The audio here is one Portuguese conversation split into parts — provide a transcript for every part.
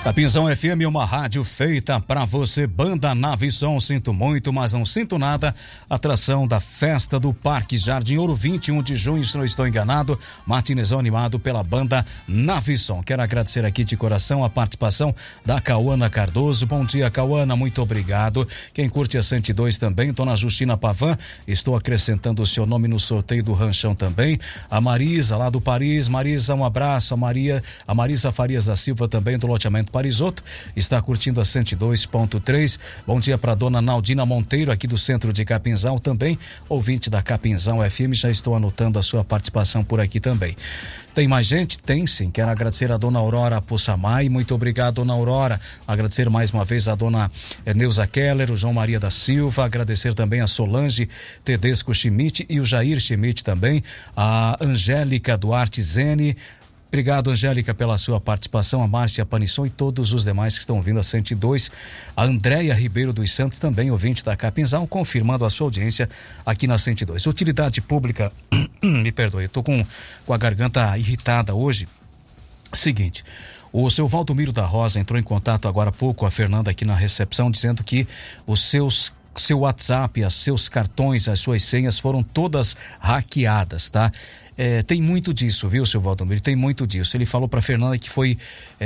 Capinzal FM, uma rádio feita pra você. Banda Nave Som, sinto muito, mas não sinto nada. Atração da festa do Parque Jardim Ouro, 21 de junho, se não estou enganado. Matinezão animado pela banda Nave Som. Quero agradecer aqui de coração a participação da Cauana Cardoso. Bom dia, Cauana, muito obrigado. Quem curte a 102 também, Dona Justina Pavan, estou acrescentando o seu nome no sorteio do Ranchão também. A Marisa, lá do Paris. Marisa, um abraço. A Marisa Farias da Silva também, do loteamento Parisoto, está curtindo a 102.3. Bom dia para dona Naldina Monteiro, aqui do centro de Capinzal, também ouvinte da Capinzal FM. Já estou anotando a sua participação por aqui também. Tem mais gente? Tem sim. Quero agradecer a dona Aurora Possamay. Muito obrigado, dona Aurora. Agradecer mais uma vez a dona Neuza Keller, o João Maria da Silva. Agradecer também a Solange Tedesco Schmidt e o Jair Schmidt também. A Angélica Duarte Zene. Obrigado, Angélica, pela sua participação, a Márcia Panisson e todos os demais que estão ouvindo a 102. A Andréia Ribeiro dos Santos, também ouvinte da Capinzal, confirmando a sua audiência aqui na 102. Utilidade pública, me perdoe, eu tô com a garganta irritada hoje. Seguinte, o seu Valdomiro da Rosa entrou em contato agora há pouco com a Fernanda aqui na recepção, dizendo que seu WhatsApp, os seus cartões, as suas senhas foram todas hackeadas, tá? Tem muito disso, viu, seu Valdomiro? Tem muito disso. Ele falou para Fernanda que foi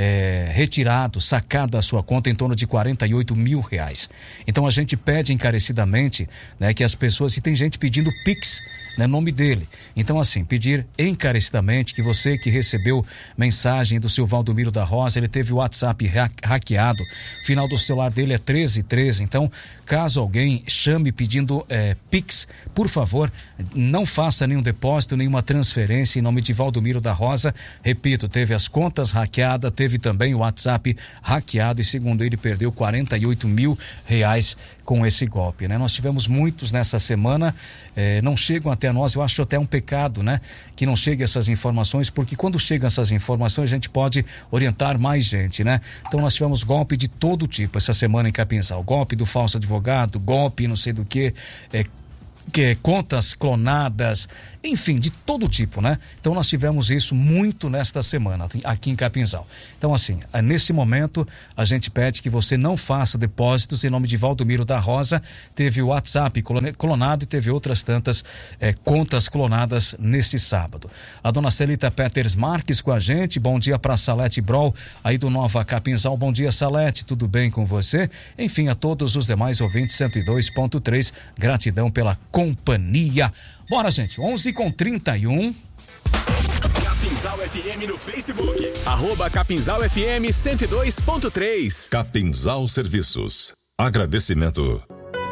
sacado da sua conta em torno de R$48 mil. Então a gente pede encarecidamente, né, que as pessoas, e tem gente pedindo Pix, né, nome dele. Então, assim, pedir encarecidamente que você que recebeu mensagem do seu Valdomiro da Rosa, ele teve o WhatsApp hackeado, final do celular dele é 1313. Então, caso alguém chame pedindo Pix, por favor, não faça nenhum depósito, nenhuma transferência em nome de Valdomiro da Rosa. Repito, teve as contas hackeadas, teve também o WhatsApp hackeado e, segundo ele, perdeu R$48 mil com esse golpe, né? Nós tivemos muitos nessa semana, não chegam até nós, eu acho até um pecado, né? Que não chegue essas informações, porque quando chegam essas informações a gente pode orientar mais gente, né? Então nós tivemos golpe de todo tipo essa semana em Capinzal, golpe do falso advogado, golpe não sei do que contas clonadas, enfim, de todo tipo, né? Então nós tivemos isso muito nesta semana aqui em Capinzal. Então, assim, nesse momento a gente pede que você não faça depósitos em nome de Valdomiro da Rosa. Teve o WhatsApp clonado e teve outras tantas contas clonadas nesse sábado. A dona Celita Peters Marques com a gente. Bom dia para Salete Brol aí do Nova Capinzal. Bom dia, Salete, tudo bem com você? Enfim, a todos os demais ouvintes 102.3, gratidão pela companhia. Bora, gente, 11h31. Capinzal FM no Facebook. @Capinzal FM 102.3. Capinzal Serviços. Agradecimento.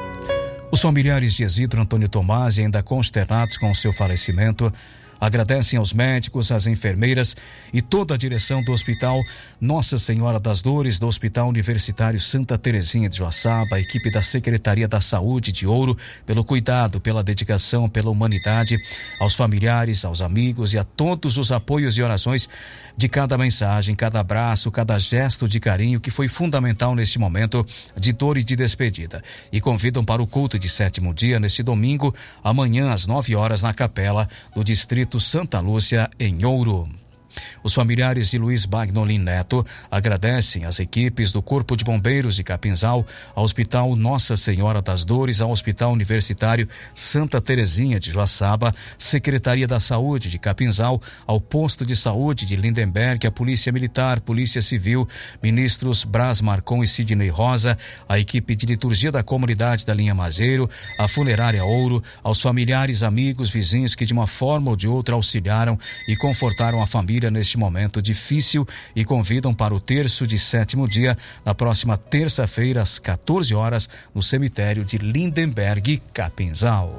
Os familiares de Isidro Antônio Tomasi, ainda consternados com o seu falecimento, agradecem aos médicos, às enfermeiras e toda a direção do Hospital Nossa Senhora das Dores, do Hospital Universitário Santa Terezinha de Joaçaba, a equipe da Secretaria da Saúde de Ouro, pelo cuidado, pela dedicação, pela humanidade, aos familiares, aos amigos e a todos os apoios e orações de cada mensagem, cada abraço, cada gesto de carinho que foi fundamental neste momento de dor e de despedida. E convidam para o culto de 7º dia neste domingo, amanhã às 9 horas na capela do Distrito Santa Lúcia, em Ouro. Os familiares de Luiz Bagnolin Neto agradecem às equipes do Corpo de Bombeiros de Capinzal, ao Hospital Nossa Senhora das Dores, ao Hospital Universitário Santa Terezinha de Joaçaba, Secretaria da Saúde de Capinzal, ao Posto de Saúde de Lindenberg, a Polícia Militar, Polícia Civil, ministros Braz Marcon e Sidney Rosa, a equipe de liturgia da comunidade da Linha Mazeiro, a Funerária Ouro, aos familiares, amigos, vizinhos que de uma forma ou de outra auxiliaram e confortaram a família neste momento difícil e convidam para o terço de 7º dia na próxima terça-feira às 14 horas no cemitério de Lindenberg, Capinzal.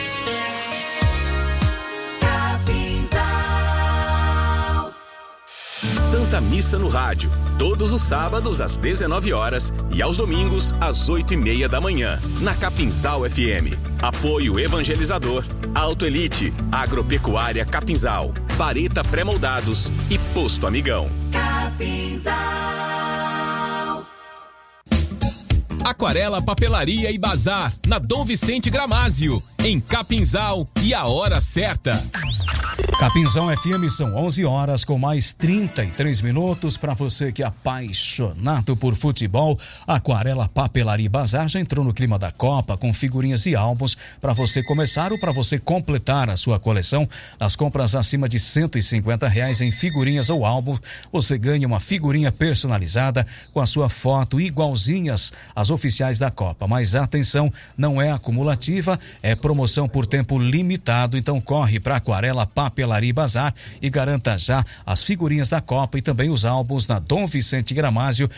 Santa Missa no Rádio, todos os sábados às 19 horas e aos domingos às 8h30 da manhã, na Capinzal FM. Apoio evangelizador, Auto Elite, Agropecuária Capinzal, Vareta Pré-Moldados e Posto Amigão. Capinzal. Aquarela Papelaria e Bazar, na Dom Vicente Gramásio. em Capinzal e a hora certa. Capinzal FM, são 11 horas com mais 33 minutos. Para você que é apaixonado por futebol, Aquarela Papelaria e Bazar já entrou no clima da Copa com figurinhas e álbuns para você começar ou para você completar a sua coleção. Nas compras acima de R$150 em figurinhas ou álbum, você ganha uma figurinha personalizada com a sua foto igualzinhas às oficiais da Copa. Mas atenção, não é acumulativa, é promoção por tempo limitado. Então corre para Aquarela Papelaria e Bazar e garanta já as figurinhas da Copa e também os álbuns na Dom Vicente Gramásio,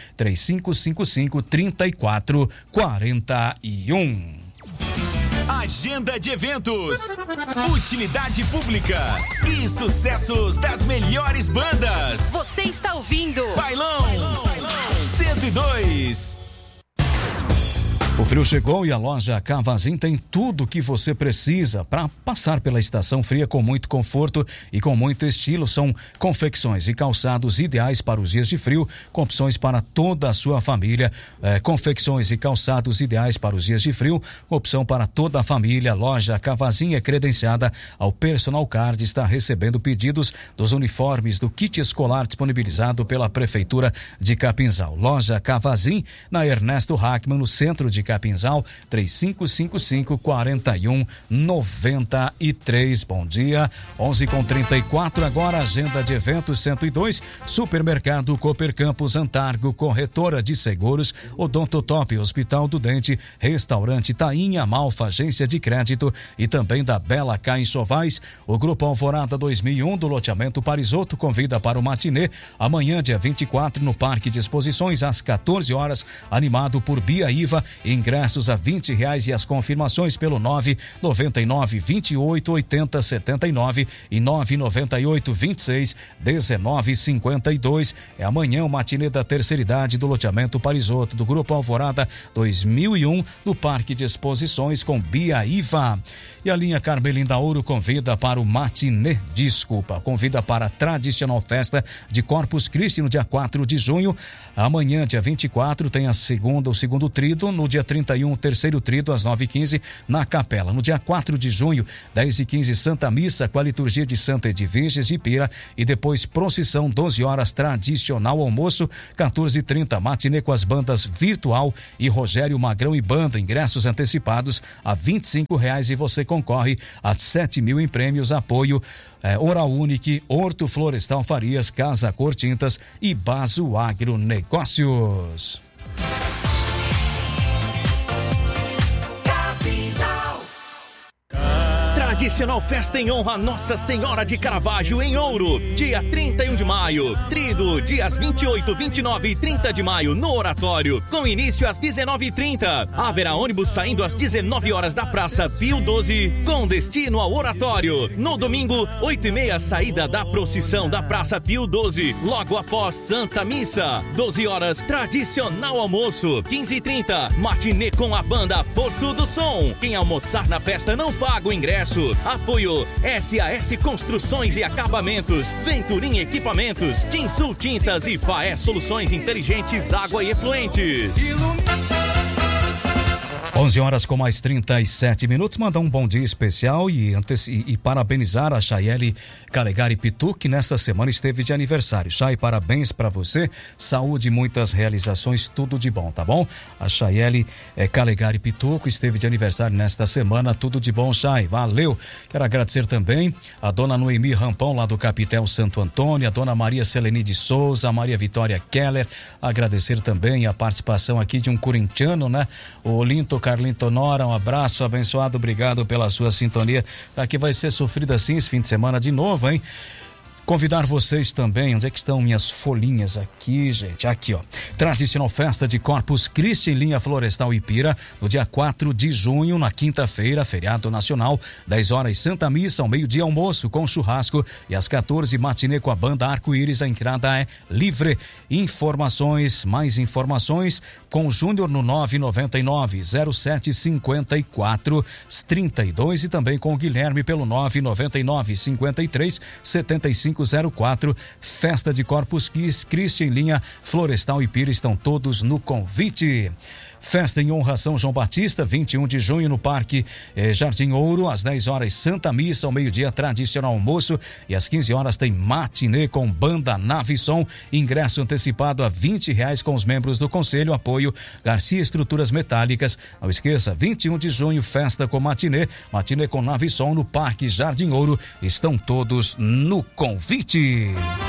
3555-3441. Agenda de eventos, utilidade pública e sucessos das melhores bandas. Você está ouvindo Bailão 102. O frio chegou e a loja Cavazin tem tudo o que você precisa para passar pela estação fria com muito conforto e com muito estilo. São confecções e calçados ideais para os dias de frio, com opções para toda a sua família. Confecções e calçados ideais para os dias de frio, com opção para toda a família. Loja Cavazin é credenciada ao Personal Card, está recebendo pedidos dos uniformes do kit escolar disponibilizado pela Prefeitura de Capinzal. Loja Cavazin, na Ernesto Hackman, no centro de Capinzal, 3555-4193. Bom dia, 11h34 agora, agenda de eventos 102, Supermercado Cooper Campos, Antargo, Corretora de Seguros, Odontotop, Hospital do Dente, Restaurante Tainha, Malfa, Agência de Crédito e também da Bela Cá em Sovais. O Grupo Alvorada 2001 do loteamento Parisotto convida para o matinê amanhã, dia 24, no Parque de Exposições, às 14 horas, animado por Bia Iva. Ingressos a R$20 e as confirmações pelo 999-28-80-79 e 998-26-19-52. É amanhã o matinê da terceira idade do loteamento Parisotto do Grupo Alvorada 2001 do Parque de Exposições com Bia Iva. E a linha Carmelinda Ouro convida para o convida para a tradicional festa de Corpus Christi no dia 4 de junho. Amanhã, dia 24, tem o segundo trido. No dia 31, o terceiro trido, às 9h15, na Capela. No dia 4 de junho, 10h15, Santa Missa com a liturgia de Santa Edviges de Pira e depois procissão, 12 horas, tradicional almoço, 14h30, matinê com as bandas Virtual e Rogério Magrão e Banda. Ingressos antecipados a R$25 e você concorre a 7.000 em prêmios. Apoio Oral Unique, Horto Florestal Farias, Casa Cor Tintas e Baso Agronegócios. Tradicional festa em honra a Nossa Senhora de Caravaggio em Ouro, dia 31 de maio. Trido, dias 28, 29 e 30 de maio no Oratório, com início às 19h30. Haverá ônibus saindo às 19 horas da Praça Pio XII, com destino ao Oratório. No domingo, 8h30, saída da procissão da Praça Pio XII, logo após Santa Missa. 12 horas, tradicional almoço. 15h30, matinê com a banda Porto do Som. Quem almoçar na festa não paga o ingresso. Apoio SAS Construções e Acabamentos, Venturim Equipamentos, Tinsul Tintas e Faé Soluções Inteligentes Água e Efluentes. 11 horas com mais 37 minutos. Mandar um bom dia especial e parabenizar a Chayeli Calegari Pitu, que nesta semana esteve de aniversário. Chay, parabéns para você, saúde e muitas realizações, tudo de bom, tá bom? A Chayeli Calegari Pitu, que esteve de aniversário nesta semana, tudo de bom, Chay, valeu. Quero agradecer também a dona Noemi Rampão, lá do Capitel Santo Antônio, a dona Maria Seleni de Souza, a Maria Vitória Keller, agradecer também a participação aqui de um corintiano, né? O Olinto Carlinto Nora, um abraço abençoado, obrigado pela sua sintonia. Aqui vai ser sofrido assim esse fim de semana de novo, hein? Convidar vocês também, onde é que estão minhas folhinhas aqui, gente? Aqui, ó. Tradicional festa de Corpus Christi em linha Florestal Ipira, no dia 4 de junho, na quinta-feira, feriado nacional, 10 horas Santa Missa, ao meio-dia almoço com churrasco e às 14 matinê com a banda Arco-Íris. A entrada é livre. Mais informações com o Júnior no 999-0754-32 e também com o Guilherme pelo 999-53-7504. Festa de Corpus Christi em linha Florestal Ipira, estão todos no convite. Festa em honra a São João Batista, 21 de junho no Parque Jardim Ouro, às 10 horas Santa Missa, ao meio-dia tradicional almoço e às 15 horas tem matinê com banda Nave Som, ingresso antecipado a R$20 com os membros do Conselho, apoio Garcia Estruturas Metálicas. Não esqueça, 21 de junho, festa com matinê com Nave Som no Parque Jardim Ouro, estão todos no convite.